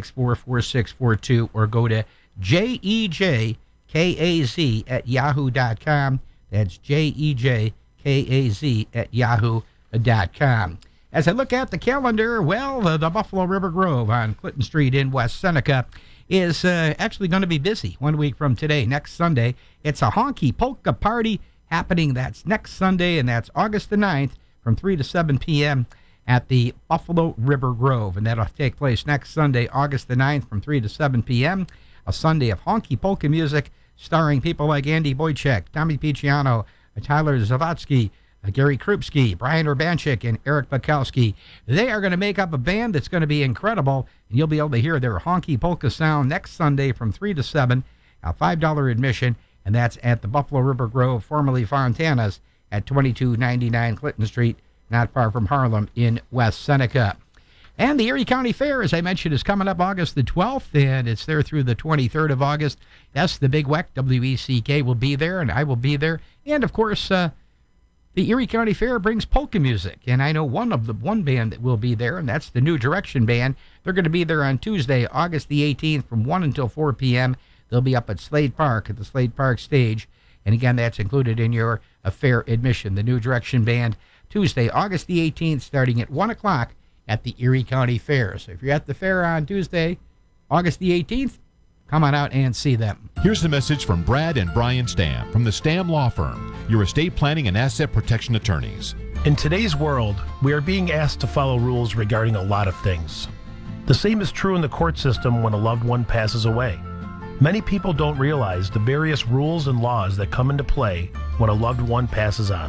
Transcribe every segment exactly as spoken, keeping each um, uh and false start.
six four, four six four two, or go to J E J K A Z at yahoo dot com. That's J E J K A Z at yahoo dot com. As I look at the calendar, well, the, the Buffalo River Grove on Clinton Street in West Seneca is uh, actually going to be busy one week from today, next Sunday. It's a honky polka party happening. That's next Sunday, and that's August the ninth from three to seven p.m. at the Buffalo River Grove. And that'll take place next Sunday, August the ninth from three to seven p.m. A Sunday of honky polka music starring people like Andy Boychek, Tommy Picciano, Tyler Zavatsky, uh, Gary Krupski, Brian Urbanchik, and Eric Bukowski. They are going to make up a band that's going to be incredible, and you'll be able to hear their honky polka sound next Sunday from three to seven, a five dollars admission, and that's at the Buffalo River Grove, formerly Fontana's, at twenty-two ninety-nine Clinton Street, not far from Harlem in West Seneca. And the Erie County Fair, as I mentioned, is coming up August the twelfth, and it's there through the twenty-third of August. Yes, the Big Weck, W E C K, will be there, and I will be there. And, of course, uh, the Erie County Fair brings polka music, and I know one of the one band that will be there, and that's the New Direction Band. They're going to be there on Tuesday, August the eighteenth, from one until four p.m. They'll be up at Slade Park, at the Slade Park stage. And, again, that's included in your uh, fair admission. The New Direction Band, Tuesday, August the eighteenth, starting at one o'clock at the Erie County Fair. So if you're at the fair on Tuesday, August the eighteenth, come on out and see them. Here's the message from Brad and Brian Stamm from the Stamm Law Firm, your estate planning and asset protection attorneys. In today's world, we are being asked to follow rules regarding a lot of things. The same is true in the court system when a loved one passes away. Many people don't realize the various rules and laws that come into play when a loved one passes on.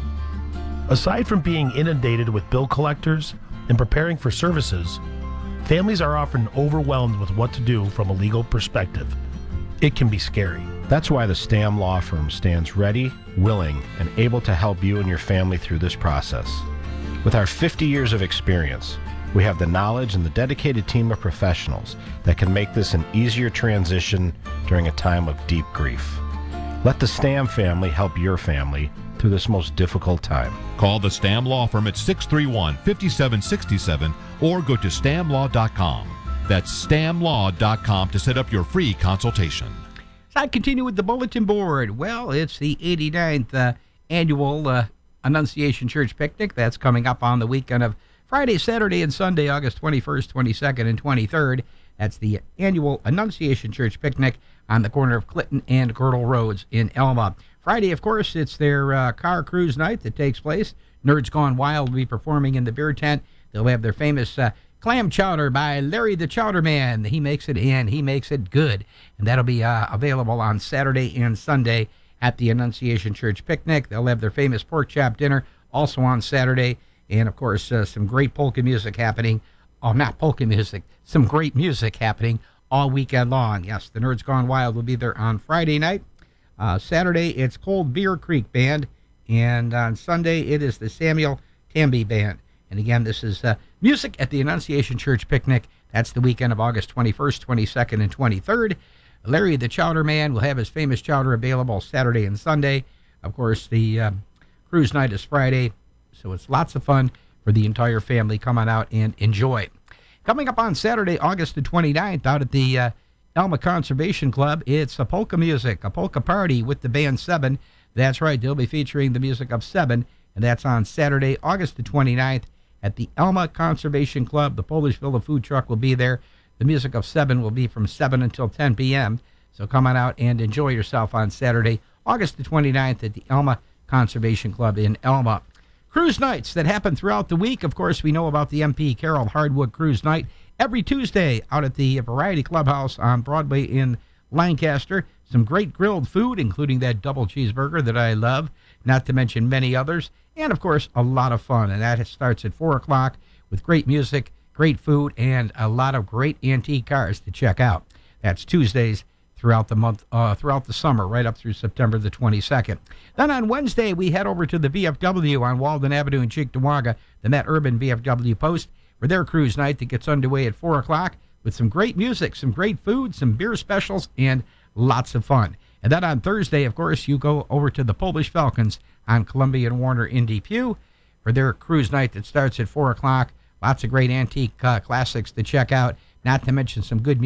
Aside from being inundated with bill collectors and preparing for services, families are often overwhelmed with what to do from a legal perspective. It can be scary. That's why the Stamm Law Firm stands ready, willing, and able to help you and your family through this process. With our fifty years of experience, we have the knowledge and the dedicated team of professionals that can make this an easier transition during a time of deep grief. Let the Stamm family help your family through this most difficult time. Call the Stamm Law Firm at six three one, five seven six seven or go to stam law dot com. That's stam law dot com to set up your free consultation. So I continue with the bulletin board. Well, it's the eighty-ninth uh, annual uh, Annunciation Church Picnic. That's coming up on the weekend of Friday, Saturday, and Sunday, August twenty-first, twenty-second, and twenty-third. That's the annual Annunciation Church Picnic on the corner of Clinton and Girdle Roads in Elma. Friday, of course, it's their uh, car cruise night that takes place. Nerds Gone Wild will be performing in the beer tent. They'll have their famous uh, clam chowder by Larry the Chowder Man. He makes it and he makes it good. And that'll be uh, available on Saturday and Sunday at the Annunciation Church Picnic. They'll have their famous pork chop dinner also on Saturday. And, of course, uh, some great polka music happening. Oh, not polka music. Some great music happening all weekend long. Yes, the Nerds Gone Wild will be there on Friday night. Uh, Saturday, it's Cold Beer Creek Band. And on Sunday, it is the Samuel Tamby Band. And again, this is uh, music at the Annunciation Church Picnic. That's the weekend of August twenty-first, twenty-second, and twenty-third. Larry the Chowder Man will have his famous chowder available Saturday and Sunday. Of course, the uh, cruise night is Friday, so it's lots of fun for the entire family. Come on out and enjoy. Coming up on Saturday, August the twenty-ninth, out at the uh, Elma Conservation Club, it's a polka music, a polka party with the band Seven. That's right, they'll be featuring the music of Seven, and that's on Saturday, August the twenty-ninth, at the Elma Conservation Club. The Polish Villa food truck will be there. The music of Seven will be from seven until ten p.m., so come on out and enjoy yourself on Saturday, August the twenty-ninth, at the Elma Conservation Club in Elma. Cruise nights that happen throughout the week. Of course, we know about the M P Carroll Hardwood Cruise Night every Tuesday out at the Variety Clubhouse on Broadway in Lancaster. Some great grilled food, including that double cheeseburger that I love, not to mention many others. And, of course, a lot of fun. And that starts at four o'clock with great music, great food, and a lot of great antique cars to check out. That's Tuesdays throughout the month, uh, throughout the summer, right up through September the twenty-second. Then on Wednesday, we head over to the V F W on Walden Avenue in Cheektowaga, the Met Urban V F W Post, for their cruise night that gets underway at four o'clock with some great music, some great food, some beer specials, and lots of fun. And then on Thursday, of course, you go over to the Polish Falcons on Columbia and Warner in Depew for their cruise night that starts at four o'clock. Lots of great antique uh, classics to check out, not to mention some good music.